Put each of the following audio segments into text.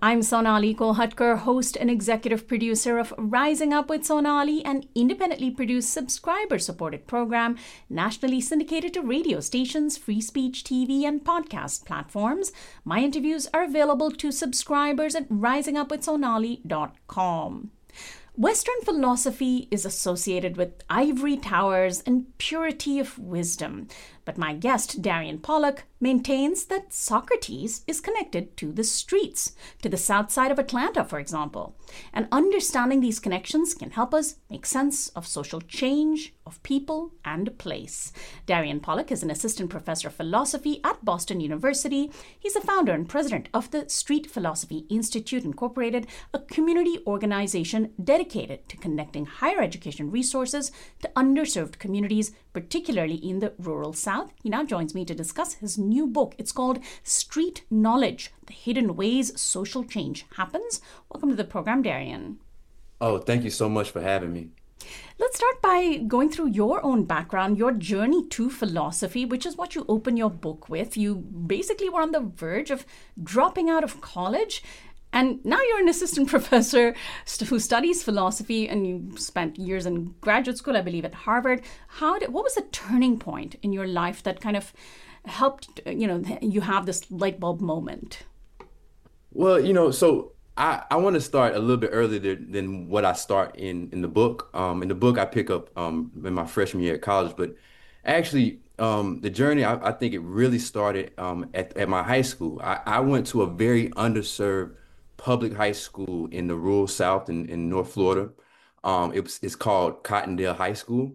I'm Sonali Kolhatkar, host and executive producer of Rising Up with Sonali, an independently produced subscriber-supported program nationally syndicated to radio stations, free speech TV, and podcast platforms. My interviews are available to subscribers at risingupwithsonali.com. Western philosophy is associated with ivory towers and purity of wisdom, but my guest, Darian Pollock, maintains that Socrates is connected to the streets, to the south side of Atlanta, for example. And understanding these connections can help us make sense of social change, of people, and place. Darian Pollock is an assistant professor of philosophy at Boston University. He's the founder and president of the Street Philosophy Institute, Incorporated, a community organization dedicated to connecting higher education resources to underserved communities, particularly in the rural South. He now joins me to discuss his new book. It's called Street Knowledge: The Hidden Ways Social Change Happens. Welcome to the program, Darian. Oh, thank you so much for having me. Let's start by going through your own background, your journey to philosophy, which is what you open your book with. You basically were on the verge of dropping out of college, and now you're an assistant professor who studies philosophy, and you spent years in graduate school, I believe, at Harvard. What was the turning point in your life that kind of helped, you have this light bulb moment? Well, so I want to start a little bit earlier than what I start in the book. In the book, I pick up in my freshman year at college, but actually, the journey, I think it really started at my high school. I went to a very underserved public high school in the rural South in North Florida. It's called Cottondale High School.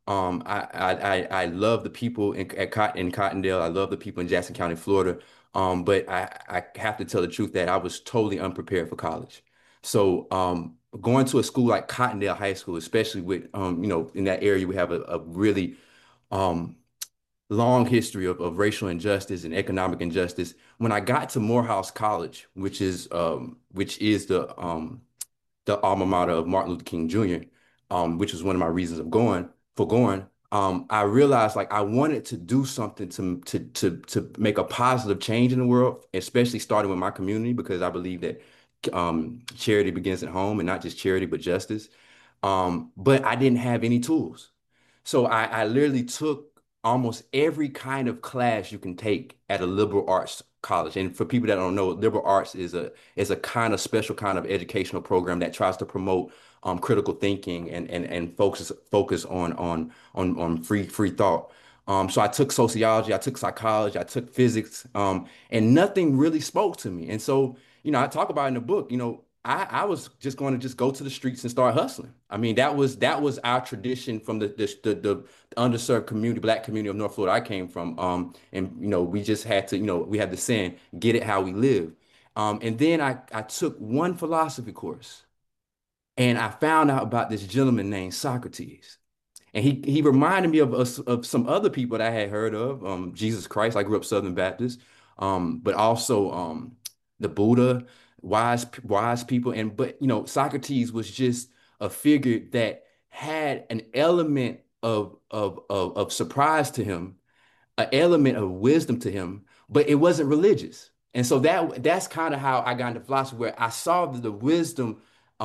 I love the people in Cottondale. I love the people in Jackson County, Florida. But I have to tell the truth that I was totally unprepared for college. So going to a school like Cottondale High School, especially with in that area we have a really um, long history of racial injustice and economic injustice. When I got to Morehouse College, which is the alma mater of Martin Luther King Jr., which was one of my reasons of going. I realized like I wanted to do something to make a positive change in the world, especially starting with my community, because I believe that charity begins at home, and not just charity, but justice. But I didn't have any tools. So I literally took almost every kind of class you can take at a liberal arts college. And for people that don't know, liberal arts is a kind of special kind of educational program that tries to promote critical thinking and focus on free thought. So I took sociology, I took psychology, I took physics, and nothing really spoke to me. And so, I talk about in the book, I was just going to just go to the streets and start hustling. I mean, that was our tradition from the underserved community, Black community of North Florida I came from. And we just had to, we had the saying, get it how we live. And then I took one philosophy course, and I found out about this gentleman named Socrates. And he reminded me of some other people that I had heard of, Jesus Christ. I grew up Southern Baptist, but also the Buddha, wise people. But Socrates was just a figure that had an element of surprise to him, an element of wisdom to him, but it wasn't religious. And so that's kind of how I got into philosophy, where I saw the wisdom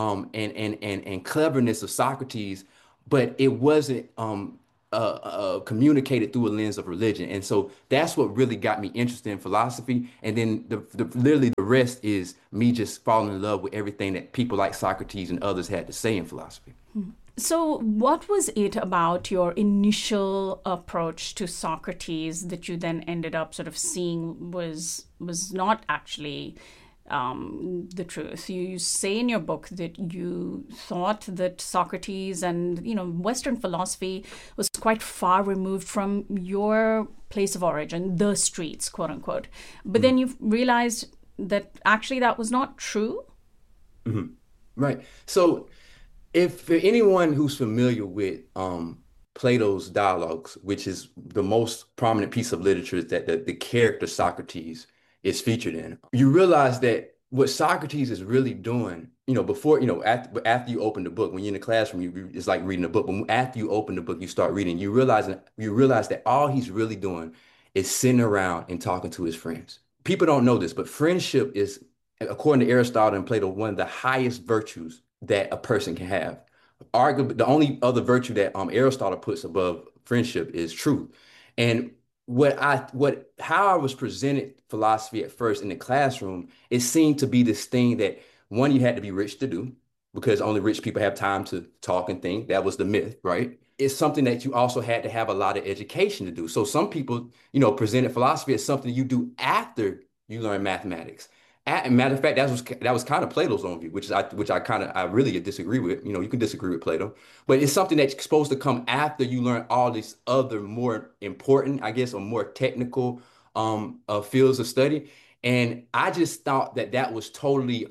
and cleverness of Socrates, but it wasn't communicated through a lens of religion. And so that's what really got me interested in philosophy. And then literally the rest is me just falling in love with everything that people like Socrates and others had to say in philosophy. So what was it about your initial approach to Socrates that you then ended up sort of seeing was not actually the truth? You say in your book that you thought that Socrates and Western philosophy was quite far removed from your place of origin, the streets, quote unquote. But then you realized that actually that was not true. Mm-hmm. Right. So if for anyone who's familiar with Plato's Dialogues, which is the most prominent piece of literature that the character Socrates is featured in, you realize that what Socrates is really doing, before, after you open the book, when you're in the classroom, it's like reading a book. But after you open the book, you start reading, you realize that all he's really doing is sitting around and talking to his friends. People don't know this, but friendship is according to Aristotle and Plato, one of the highest virtues that a person can have. Arguably, the only other virtue that Aristotle puts above friendship is truth. And how I was presented philosophy at first in the classroom, it seemed to be this thing that one, you had to be rich to do, because only rich people have time to talk and think. That was the myth, right? It's something that you also had to have a lot of education to do. So some people, presented philosophy as something you do after you learn mathematics. Matter of fact, that was kind of Plato's own view, which I really disagree with. You can disagree with Plato, but it's something that's supposed to come after you learn all these other more important, I guess, or more technical fields of study. And I just thought that that was totally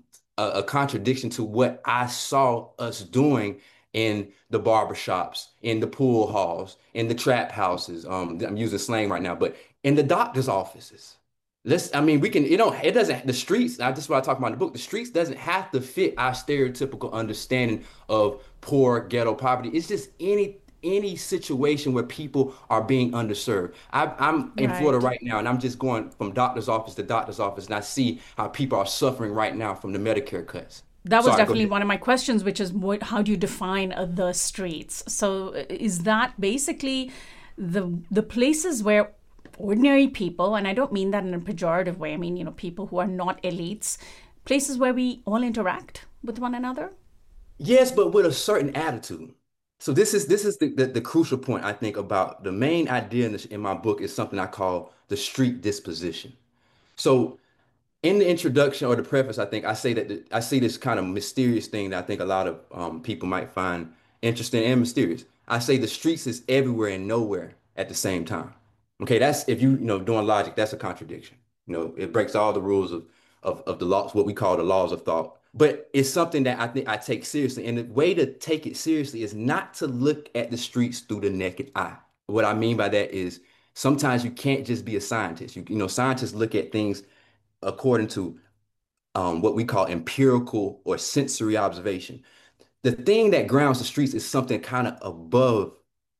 a contradiction to what I saw us doing in the barbershops, in the pool halls, in the trap houses. I'm using slang right now, but in the doctor's offices. I mean, we can, it doesn't, the streets, this is what I talk about in the book, the streets doesn't have to fit our stereotypical understanding of poor ghetto poverty. It's just any situation where people are being underserved. I'm in Florida Right. right now, and I'm just going from doctor's office to doctor's office, and I see how people are suffering right now from the Medicare cuts. That was Sorry, go definitely ahead. one of my questions, which is how do you define the streets? So is that basically the places where ordinary people, and I don't mean that in a pejorative way, I mean, people who are not elites, places where we all interact with one another? Yes, but with a certain attitude. So this is the crucial point I think about the main idea in my book is something I call the street disposition. So in the introduction or the preface, I think I say that I see this kind of mysterious thing that I think a lot of people might find interesting and mysterious. I say the streets is everywhere and nowhere at the same time. Okay, that's if doing logic, that's a contradiction. It breaks all the rules of the laws, what we call the laws of thought. But it's something that I think I take seriously. And the way to take it seriously is not to look at the streets through the naked eye. What I mean by that is sometimes you can't just be a scientist. Scientists look at things according to what we call empirical or sensory observation. The thing that grounds the streets is something kind of above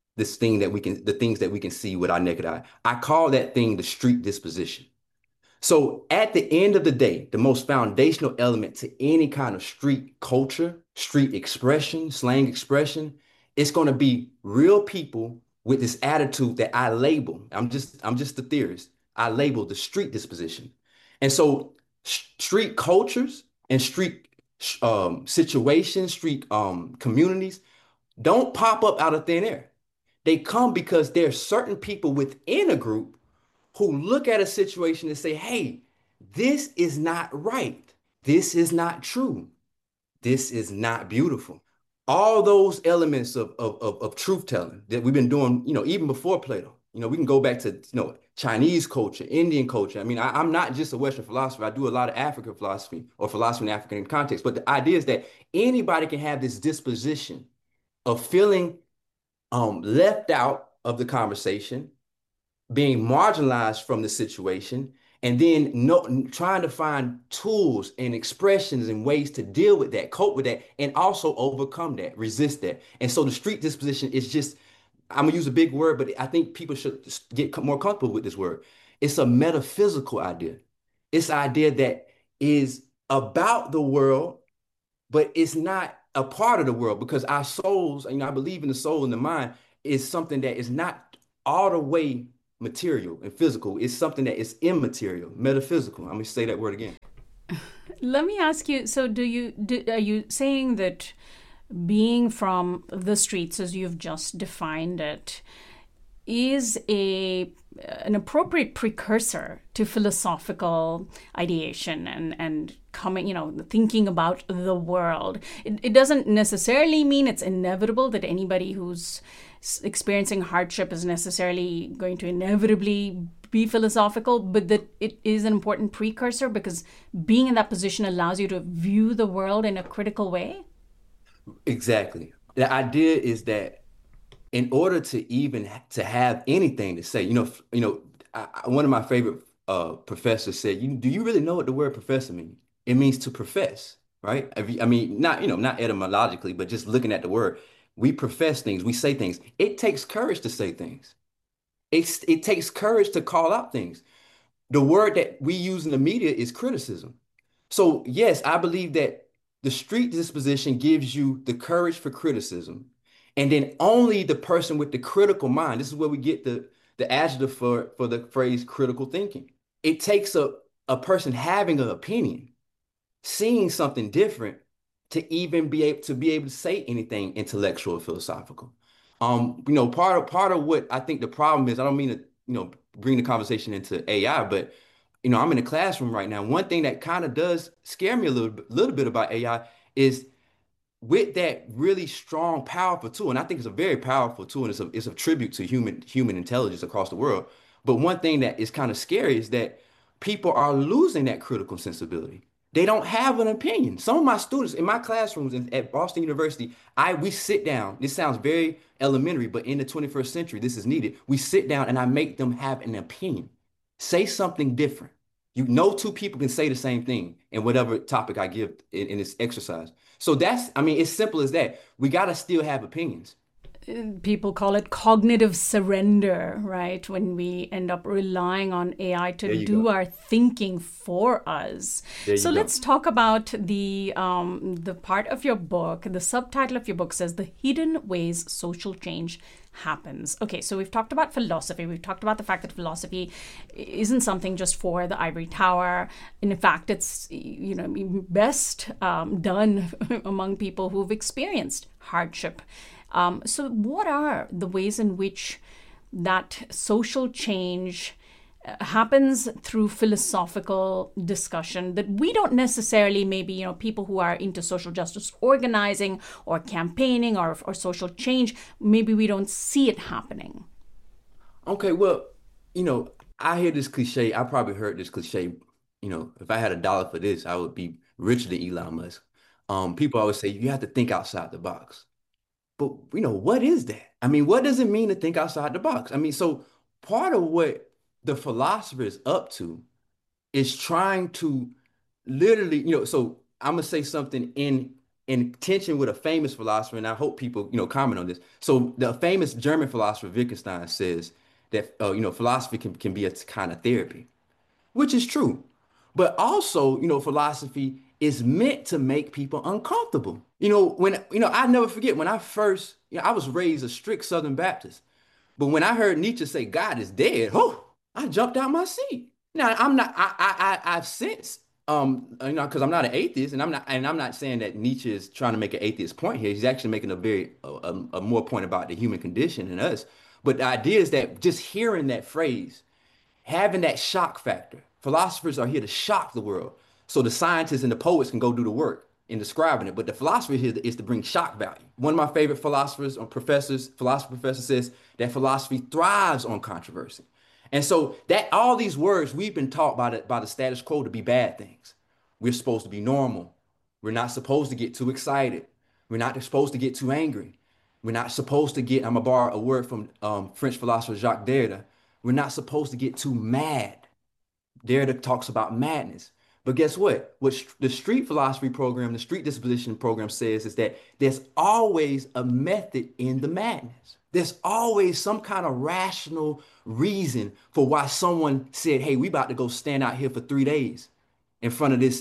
the things that we can see with our naked eye. I call that thing the street disposition. So at the end of the day, the most foundational element to any kind of street culture, street expression, slang expression, it's going to be real people with this attitude that I label. I'm just the theorist. I label the street disposition. And so street cultures and street situations, street communities don't pop up out of thin air. They come because there's certain people within a group who look at a situation and say, hey, this is not right. This is not true. This is not beautiful. All those elements of truth telling that we've been doing, even before Plato. We can go back to, Chinese culture, Indian culture. I mean, I'm not just a Western philosopher. I do a lot of African philosophy or philosophy in African context. But the idea is that anybody can have this disposition of feeling left out of the conversation, being marginalized from the situation, and then trying to find tools and expressions and ways to deal with that, cope with that, and also overcome that, resist that. And so the street disposition is just, I'm gonna use a big word, but I think people should get more comfortable with this word. It's a metaphysical idea. It's an idea that is about the world, but it's not a part of the world because our souls, I believe in the soul and the mind is something that is not all the way material and physical. It's something that is immaterial, metaphysical. I'm gonna say that word again. Let me ask you, so are you saying that being from the streets as you've just defined it is an appropriate precursor to philosophical ideation and coming, thinking about the world? It doesn't necessarily mean it's inevitable that anybody who's experiencing hardship is necessarily going to inevitably be philosophical, but that it is an important precursor because being in that position allows you to view the world in a critical way. Exactly. The idea is that in order to even to have anything to say, one of my favorite professors said, "Do you really know what the word professor means? It means to profess, right? I mean, not etymologically, but just looking at the word, we profess things, we say things. It takes courage to say things. It takes courage to call out things. The word that we use in the media is criticism. So, yes, I believe that the street disposition gives you the courage for criticism. And then only the person with the critical mind, this is where we get the adjective for the phrase critical thinking. It takes a person having an opinion, seeing something different to even be able to say anything intellectual or philosophical. Part of what I think the problem is, I don't mean to, bring the conversation into AI, but I'm in a classroom right now. One thing that kind of does scare me a little bit about AI is with that really strong, powerful tool, and I think it's a very powerful tool, and it's a tribute to human intelligence across the world. But one thing that is kind of scary is that people are losing that critical sensibility. They don't have an opinion. Some of my students in my classrooms at Boston University, we sit down. This sounds very elementary, but in the 21st century, this is needed. We sit down and I make them have an opinion. Say something different. No two people can say the same thing in whatever topic I give in this exercise. So I mean, it's simple as that. We got to still have opinions. People call it cognitive surrender, right? When we end up relying on AI to There you do go. our thinking for us. There So you go. let's talk about the part of your book. The subtitle of your book says "The Hidden Ways Social Change Happens." Okay, so we've talked about philosophy. We've talked about the fact that philosophy isn't something just for the ivory tower. In fact, it's best done among people who've experienced hardship. So, what are the ways in which that social change happens through philosophical discussion that we don't necessarily, maybe, people who are into social justice organizing or campaigning or social change, maybe we don't see it happening? Okay, well, I hear this cliche. I probably heard this cliche. If I had $1 for this, I would be richer than Elon Musk. People always say you have to think outside the box. But what is that? I mean, what does it mean to think outside the box? I mean, so part of what the philosopher is up to is trying to literally, so I'm gonna say something in tension with a famous philosopher, and I hope people, comment on this. So the famous German philosopher Wittgenstein says that philosophy can be a kind of therapy, which is true. But also, philosophy is meant to make people uncomfortable. I never forget when I first, I was raised a strict Southern Baptist. But when I heard Nietzsche say God is dead, oh, I jumped out my seat. Now I'm not, I've since, because I'm not an atheist, and I'm not saying that Nietzsche is trying to make an atheist point here. He's actually making a more point about the human condition and us. But the idea is that just hearing that phrase, having that shock factor. Philosophers are here to shock the world. So the scientists and the poets can go do the work in describing it. But the philosopher here is to bring shock value. One of my favorite philosophers or philosophy professor says that philosophy thrives on controversy. And so that all these words we've been taught by the status quo to be bad things. We're supposed to be normal. We're not supposed to get too excited. We're not supposed to get too angry. We're not supposed to get, I'm going to borrow a word from French philosopher Jacques Derrida. We're not supposed to get too mad. Derrida talks about madness. But guess what? What the street philosophy program, the street disposition program says is that there's always a method in the madness. There's always some kind of rational reason for why someone said, "Hey, we about to go stand out here for 3 days in front of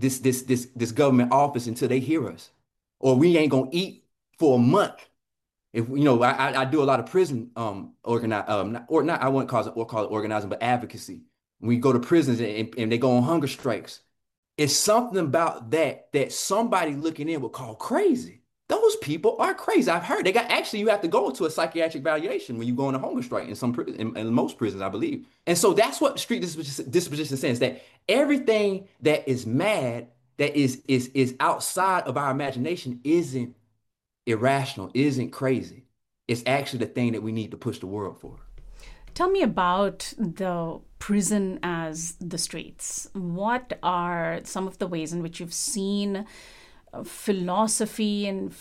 this government office until they hear us, or we ain't gonna eat for a month." If I do a lot of prison organize or not, I wouldn't call it organizing, but advocacy. We go to prisons and they go on hunger strikes. It's something about that somebody looking in would call crazy. Those people are crazy. I've heard you have to go to a psychiatric evaluation when you go on a hunger strike in most prisons, I believe. And so that's what street disposition says, that everything that is mad, that is outside of our imagination, isn't irrational, isn't crazy. It's actually the thing that we need to push the world for. Tell me about the prison as the streets. What are some of the ways in which you've seen philosophy and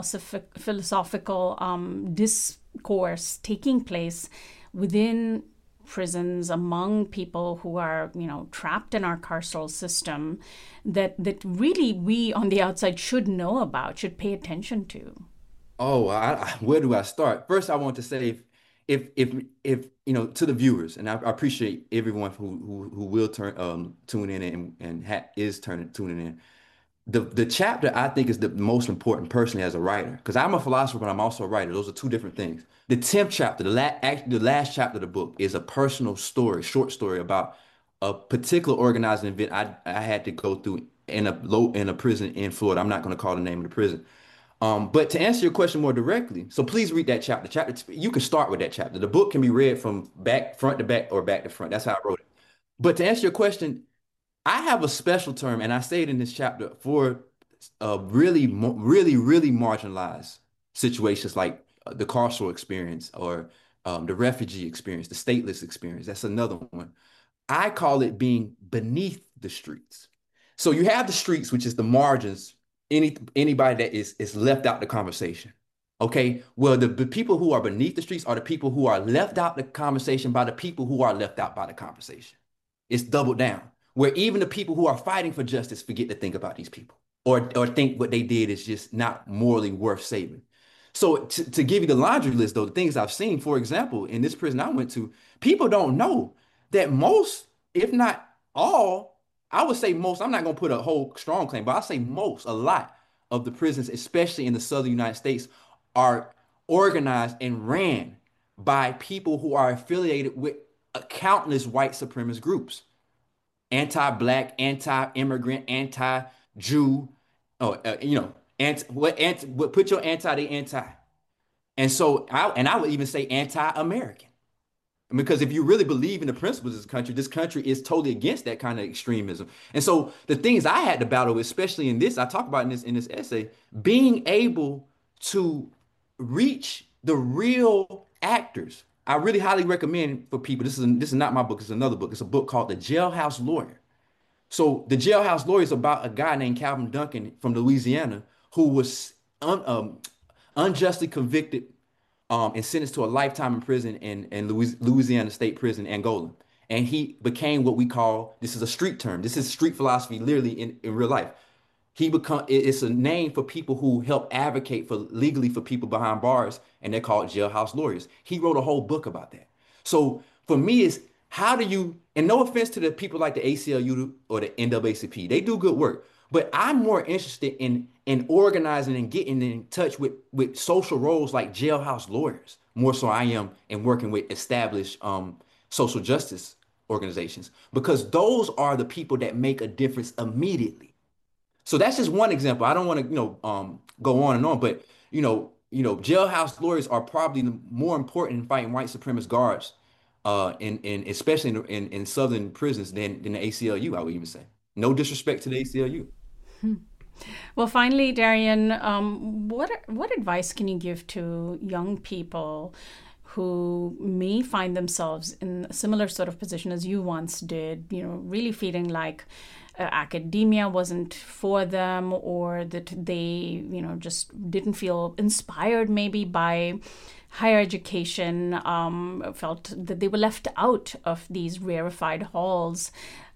philosophical discourse taking place within prisons among people who are, trapped in our carceral system that really we on the outside should know about, should pay attention to? Oh, where do I start? First, I want to say, if to the viewers, and I appreciate everyone who will tune in and is turning tuning in. The chapter I think is the most important personally as a writer, because I'm a philosopher, but I'm also a writer. Those are two different things. The 10th chapter, the last chapter of the book is a personal story, short story about a particular organizing event I had to go through in a prison in Florida. I'm not going to call the name of the prison. But to answer your question more directly, so please read that chapter. You can start with that chapter. The book can be read from front to back, or back to front. That's how I wrote it. But to answer your question, I have a special term, and I say it in this chapter for really marginalized situations like the carceral experience, or the refugee experience, the stateless experience. That's another one. I call it being beneath the streets. So you have the streets, which is the margins, anybody that is left out the conversation. Okay. Well, the people who are beneath the streets are the people who are left out the conversation by the people who are left out by the conversation. It's doubled down, where even the people who are fighting for justice forget to think about these people, or think what they did is just not morally worth saving. So to give you the laundry list, though, the things I've seen, for example, in this prison I went to, people don't know that most, if not all, I would say most, I'm not going to put a whole strong claim, but I'll say most, a lot of the prisons, especially in the southern United States, are organized and ran by people who are affiliated with countless white supremacist groups: anti-black, anti-immigrant, anti-Jew, oh, what put your anti the anti. And so I would even say anti-American. Because if you really believe in the principles of this country is totally against that kind of extremism. And so the things I had to battle with, especially in this, I talk about in this essay, being able to reach the real actors. I really highly recommend for people. This is not my book, it's another book. It's a book called The Jailhouse Lawyer. So the Jailhouse Lawyer is about a guy named Calvin Duncan from Louisiana who was unjustly convicted, and sentenced to a lifetime in prison in Louisiana State Prison, Angola. And he became what we call, this is a street term, this is street philosophy literally in real life. It's a name for people who help advocate for legally for people behind bars, and they're called jailhouse lawyers. He wrote a whole book about that. So for me, it's how do you, and no offense to the people like the ACLU or the NAACP, they do good work, but I'm more interested in organizing and getting in touch with social roles like jailhouse lawyers, more so I am in working with established social justice organizations, because those are the people that make a difference immediately. So that's just one example. I don't want to, go on and on, but jailhouse lawyers are probably more important in fighting white supremacist guards, in especially in southern prisons than the ACLU. I would even say. No disrespect to the ACLU. Well, finally, Darian, what advice can you give to young people who may find themselves in a similar sort of position as you once did, really feeling like academia wasn't for them, or that they, just didn't feel inspired maybe by higher education, felt that they were left out of these rarefied halls,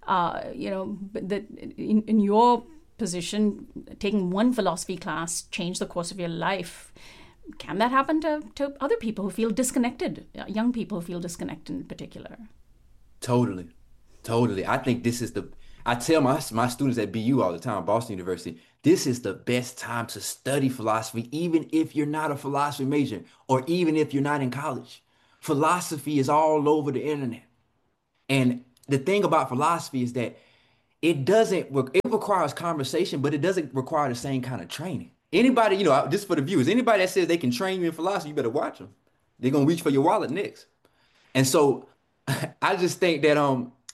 that in your position, taking one philosophy class changed the course of your life. Can that happen to other people who feel disconnected, young people who feel disconnected in particular? Totally. Totally. I think I tell my students at BU all the time, Boston University, this is the best time to study philosophy, even if you're not a philosophy major, or even if you're not in college. Philosophy is all over the internet. And the thing about philosophy is that it requires conversation, but it doesn't require the same kind of training. Anybody, just for the viewers, anybody that says they can train you in philosophy, you better watch them. They're gonna reach for your wallet next. And so I just think that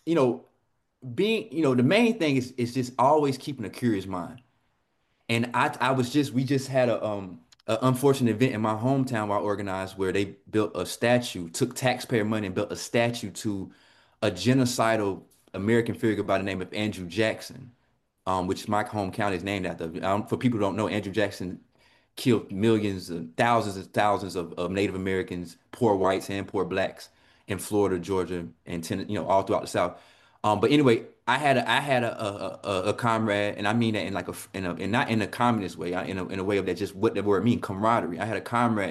being, the main thing is just always keeping a curious mind. And we just had a unfortunate event in my hometown where I organized, where they built a statue, took taxpayer money and built a statue to a genocidal American figure by the name of Andrew Jackson, which my home county is named after. For people who don't know, Andrew Jackson killed millions and thousands of Native Americans, poor whites and poor blacks in Florida, Georgia, and all throughout the South. But anyway, I had a comrade, and I mean that in like and not in a communist way, in a way of that, just what the word mean, camaraderie. I had a comrade,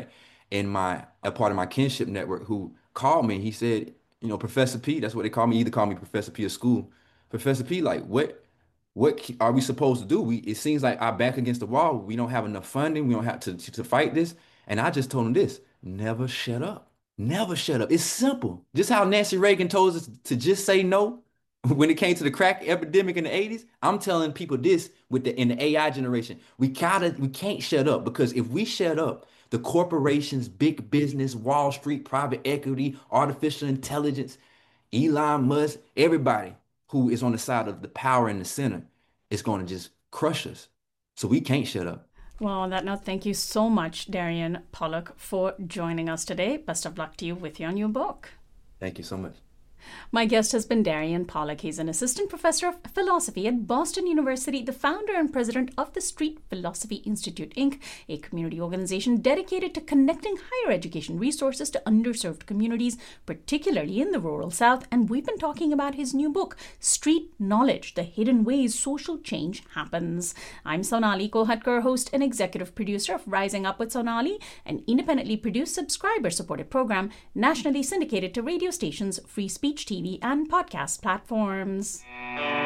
a part of my kinship network who called me. He said, Professor P, that's what they call me. Either call me Professor P at school. Professor P, like what are we supposed to do? It seems like our back against the wall. We don't have enough funding. We don't have to fight this. And I just told him this: never shut up. Never shut up. It's simple. Just how Nancy Reagan told us to just say no when it came to the crack epidemic in the 80s. I'm telling people this in the AI generation. We can't shut up, because if we shut up, the corporations, big business, Wall Street, private equity, artificial intelligence, Elon Musk, everybody who is on the side of the power in the center is going to just crush us. So we can't shut up. Well, on that note, thank you so much, Darian Pollock, for joining us today. Best of luck to you with your new book. Thank you so much. My guest has been Darian Pollock. He's an assistant professor of philosophy at Boston University, the founder and president of the Street Philosophy Institute, Inc., a community organization dedicated to connecting higher education resources to underserved communities, particularly in the rural South. And we've been talking about his new book, Street Knowledge: The Hidden Ways Social Change Happens. I'm Sonali Kolhatkar, host and executive producer of Rising Up with Sonali, an independently produced, subscriber-supported program nationally syndicated to radio stations, free speech TV, and podcast platforms.